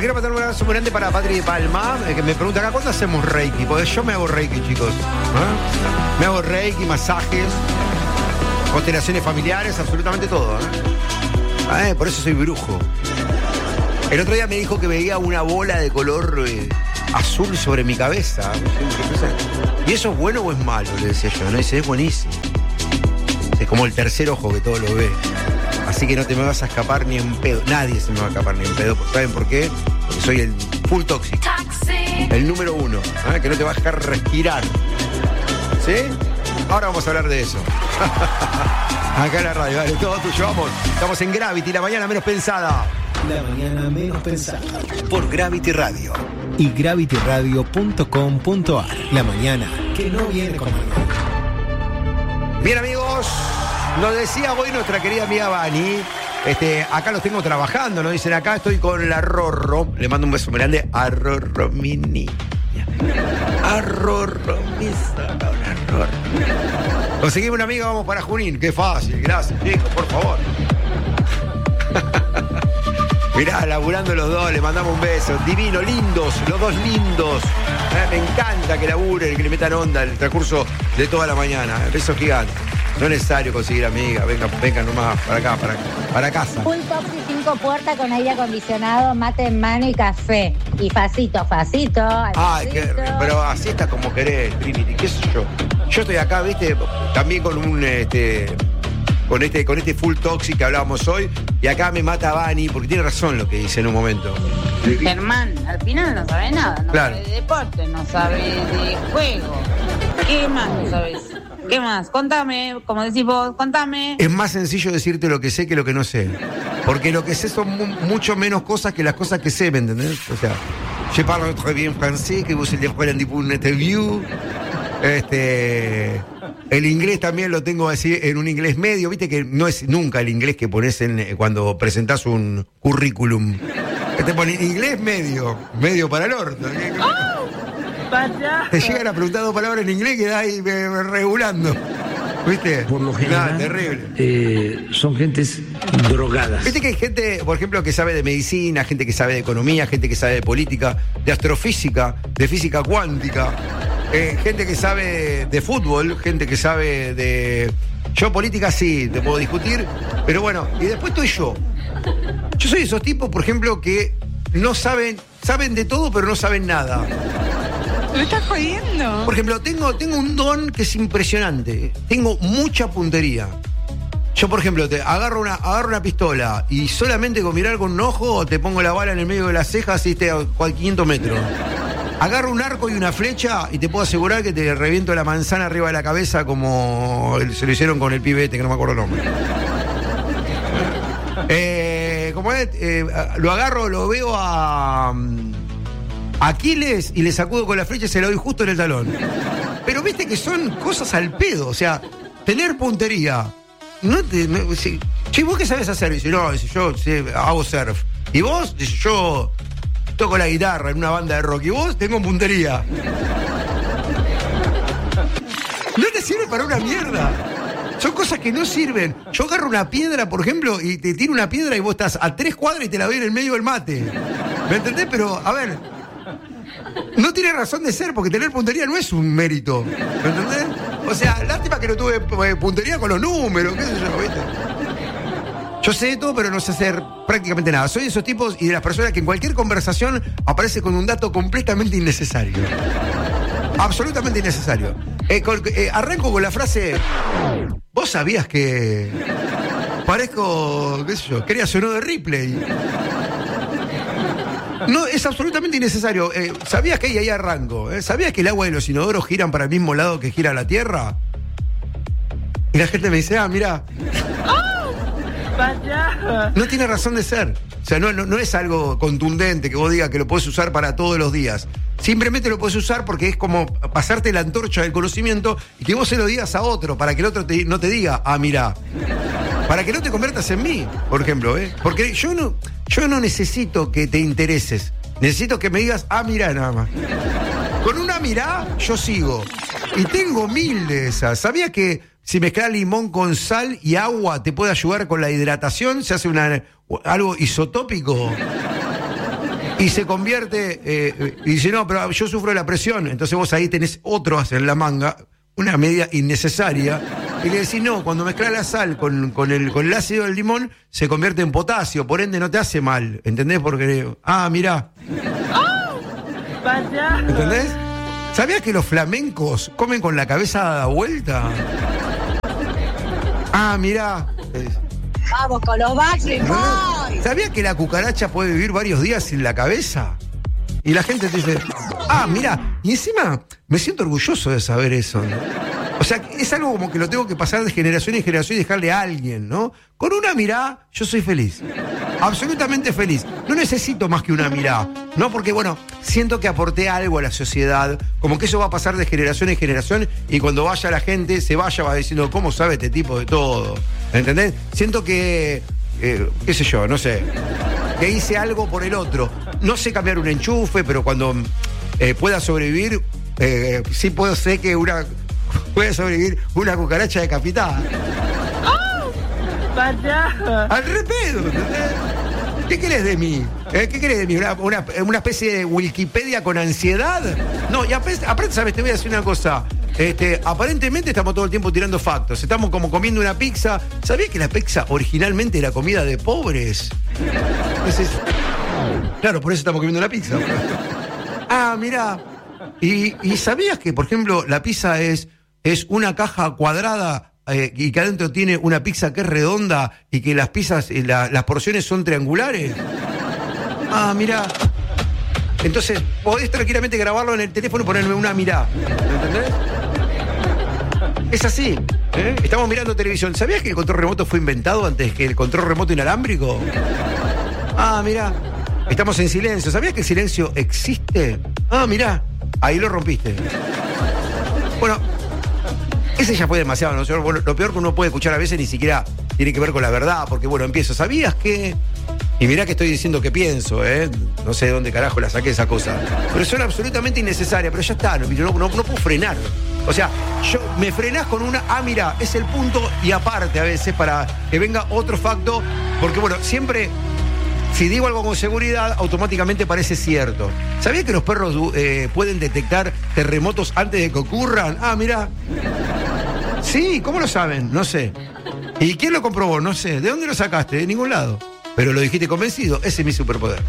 Quiero mandar un abrazo muy grande para Patri de Palma, que me pregunta acá, ¿cuándo hacemos Reiki? Porque yo me hago Reiki, chicos. ¿Ah? Me hago Reiki, masajes, constelaciones familiares, absolutamente todo. Por eso soy brujo. El otro día me dijo que veía una bola de color azul sobre mi cabeza. ¿Y eso es bueno o es malo? Le decía yo. No, dice, es buenísimo. Es como el tercer ojo que todo lo ve. Así que no te me vas a escapar ni en pedo. Nadie se me va a escapar ni en pedo. ¿Saben por qué? Porque soy el full tóxico. El número 1. Que no te va a dejar respirar. ¿Sí? Ahora vamos a hablar de eso. Acá en la radio, vale, todo tuyo, vamos. Estamos en Gravity, la mañana menos pensada. La mañana menos pensada. Por Gravity Radio. Y gravityradio.com.ar. La mañana que no viene con mañana. Bien, amigos. Nos decía hoy nuestra querida amiga Vani. Acá los tengo trabajando, nos dicen acá estoy con la Rorro. Le mando un beso muy grande a Rorro, mi niña. A Rorro, mi Rorro. Conseguimos una amiga, vamos para Junín. Qué fácil, gracias, chicos, por favor. Mirá, laburando los dos, le mandamos un beso. Divino, lindos, los dos lindos. Me encanta que laburen, que le metan onda el transcurso de toda la mañana. Beso gigante. No es necesario conseguir amigas, vengan nomás para acá, para casa. Full Toxi 5 puertas con aire acondicionado, mate en mano y café. Y facito. Ay, pero así está como querés, Trinity, qué sé yo. Yo estoy acá, viste, también con un con este full toxic que hablábamos hoy, y acá me mata Vani, porque tiene razón lo que dice en un momento. Germán, al final no sabe nada, no claro. Sabe de deporte, no sabe de juego. ¿Qué más no sabes? ¿Qué más? Contame, como decís vos, contame. Es más sencillo decirte lo que sé que lo que no sé. Porque lo que sé son mucho menos cosas que las cosas que sé, ¿me entendés? O sea, je parle très bien français, que vous allez prendre une interview. El inglés también lo tengo así en un inglés medio, viste que no es nunca el inglés que pones cuando presentás un currículum. Que te ponen inglés medio para el orto. Te llegan a preguntar 2 palabras en inglés que da ahí regulando. ¿Viste? Por lo general, terrible. Son gentes drogadas. Viste que hay gente, por ejemplo, que sabe de medicina, gente que sabe de economía, gente que sabe de política, de astrofísica, de física cuántica, gente que sabe de fútbol, gente que sabe de... Yo política sí, te puedo discutir, pero bueno, y después estoy yo. Yo soy de esos tipos, por ejemplo, que no saben de todo, pero no saben nada. ¿Me estás jodiendo? Por ejemplo, tengo un don que es impresionante. Tengo mucha puntería. Yo, por ejemplo, agarro una pistola y solamente con mirar con un ojo te pongo la bala en el medio de las cejas y a 500 metros. Agarro un arco y una flecha y te puedo asegurar que te reviento la manzana arriba de la cabeza como se lo hicieron con el pibete, que no me acuerdo el nombre. Lo agarro, lo veo a Aquiles y le sacudo con la flecha y se lo doy justo en el talón. Pero viste que son cosas al pedo, o sea, tener puntería. Che, ¿vos qué sabés hacer? Dice, no, yo hago surf. ¿Y vos? Dice, yo toco la guitarra en una banda de rock. ¿Y vos? Tengo puntería. No te sirve para una mierda. Son cosas que no sirven. Yo agarro una piedra, por ejemplo, y te tiro una piedra y vos estás a 3 cuadras y te la doy en el medio del mate. ¿Me entendés? Pero, a ver, no tiene razón de ser, porque tener puntería no es un mérito. ¿Me entendés? O sea, lástima que no tuve puntería con los números, qué sé yo, ¿viste? Yo sé de todo, pero no sé hacer prácticamente nada. Soy de esos tipos y de las personas que en cualquier conversación aparece con un dato completamente innecesario. Absolutamente innecesario. Arranco con la frase: ¿vos sabías que parezco, qué sé yo, quería uno de Ripley? No, es absolutamente innecesario. ¿Sabías que ahí arranco? ¿Sabías que el agua de los inodoros giran para el mismo lado que gira la Tierra? Y la gente me dice, mirá. No tiene razón de ser. O sea, no es algo contundente que vos digas que lo podés usar para todos los días. Simplemente lo podés usar porque es como pasarte la antorcha del conocimiento y que vos se lo digas a otro, para que el otro no te diga, mirá. Para que no te conviertas en mí, por ejemplo, Porque yo no necesito que te intereses. Necesito que me digas, mirá, nada más. Con una mirá, yo sigo. Y tengo 1000 de esas. ¿Sabías que si mezclas limón con sal y agua te puede ayudar con la hidratación? Se hace algo isotópico. y se convierte, y dice, no, pero yo sufro de la presión. Entonces vos ahí tenés otro as en la manga, una medida innecesaria, y le decís, no, cuando mezclas la sal con el ácido del limón, se convierte en potasio, por ende no te hace mal, ¿entendés? Porque, mirá. ¿Entendés? ¿Sabías que los flamencos comen con la cabeza dada vuelta? Mirá. Vamos con los Backstreet Boys. ¿Sabías que la cucaracha puede vivir varios días sin la cabeza? Y la gente te dice, mirá, y encima me siento orgulloso de saber eso, ¿no? O sea, es algo como que lo tengo que pasar de generación en generación y dejarle a alguien, ¿no? Con una mirada, yo soy feliz. Absolutamente feliz. No necesito más que una mirada, ¿no? Porque, bueno, siento que aporté algo a la sociedad, como que eso va a pasar de generación en generación y cuando vaya la gente, se va diciendo, ¿cómo sabe este tipo de todo? ¿Entendés? Siento que, qué sé yo, no sé, que hice algo por el otro. No sé cambiar un enchufe, pero cuando pueda sobrevivir, sí puedo sé que puede sobrevivir una cucaracha decapitada. Al repedo, ¿entendés? ¿Qué querés de mí? ¿Qué querés de mí? ¿Una especie de Wikipedia con ansiedad? No, y aparte, ¿sabes? Te voy a decir una cosa. Aparentemente estamos todo el tiempo tirando factos. Estamos como comiendo una pizza. ¿Sabías que la pizza originalmente era comida de pobres? Claro, por eso estamos comiendo una pizza. Mirá. ¿Y sabías que, por ejemplo, la pizza es una caja cuadrada y que adentro tiene una pizza que es redonda y que las pizzas, las porciones son triangulares? Mirá. Entonces, podés tranquilamente grabarlo en el teléfono y ponerme una mirá. ¿Entendés? Es así. Estamos mirando televisión. ¿Sabías que el control remoto fue inventado antes que el control remoto inalámbrico? Mirá. Estamos en silencio. ¿Sabías que el silencio existe? Mirá. Ahí lo rompiste. Bueno, ese ya fue demasiado, ¿no? Bueno, lo peor que uno puede escuchar a veces ni siquiera tiene que ver con la verdad, porque bueno, empiezo, ¿sabías que? Y mirá que estoy diciendo que pienso, no sé de dónde carajo la saqué esa cosa. Pero son absolutamente innecesarias, pero ya está, no puedo frenar. O sea, me frenás con una, mirá, es el punto, y aparte a veces para que venga otro facto, porque bueno, siempre, si digo algo con seguridad, automáticamente parece cierto. ¿Sabías que los perros pueden detectar terremotos antes de que ocurran? Mirá. Sí, ¿cómo lo saben? No sé. ¿Y quién lo comprobó? No sé. ¿De dónde lo sacaste? De ningún lado. Pero lo dijiste convencido. Ese es mi superpoder.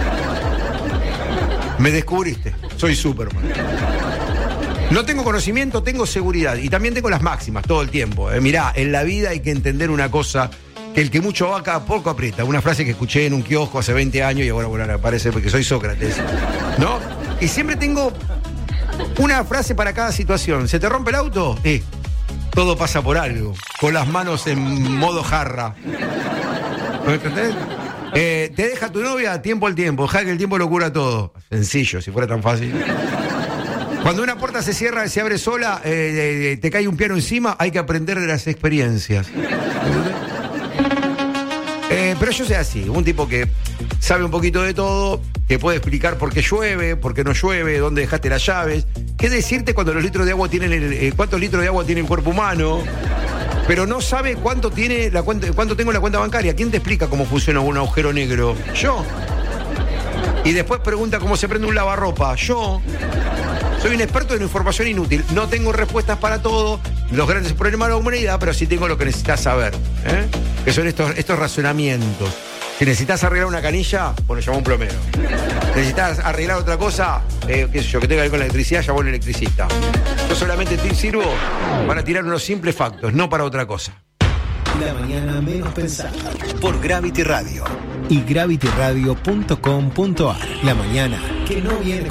Me descubriste. Soy Superman. No tengo conocimiento, tengo seguridad. Y también tengo las máximas todo el tiempo. Mirá, en la vida hay que entender una cosa, que el que mucho vaca, poco aprieta. Una frase que escuché en un kiosco hace 20 años y ahora, bueno, parece porque soy Sócrates, ¿no? Y siempre tengo una frase para cada situación. ¿Se te rompe el auto? Todo pasa por algo. Con las manos en modo jarra. ¿Me entendés? Te deja tu novia, tiempo al tiempo. Deja que el tiempo lo cura todo. Sencillo, si fuera tan fácil. Cuando una puerta se cierra y se abre sola, te cae un piano encima, hay que aprender de las experiencias. Pero yo soy así, un tipo que sabe un poquito de todo, que puede explicar por qué llueve, por qué no llueve, dónde dejaste las llaves, qué decirte cuando los litros de agua tienen cuántos litros de agua tiene el cuerpo humano, pero no sabe cuánto tiene cuánto tengo en la cuenta bancaria. ¿Quién te explica cómo funciona un agujero negro? Yo. Y después pregunta cómo se prende un lavarropa. Yo. Soy un experto en información inútil. No tengo respuestas para todo, los grandes problemas de la humanidad, pero sí tengo lo que necesitas saber, que son estos razonamientos. Si necesitas arreglar una canilla, bueno, llama a un plomero. Necesitas arreglar otra cosa, qué sé yo, que tenga que ver con la electricidad, llama a un electricista. Yo solamente te sirvo para tirar unos simples factos, no para otra cosa. La mañana menos pensada. Por Gravity Radio. Y gravityradio.com.ar. La mañana que no viene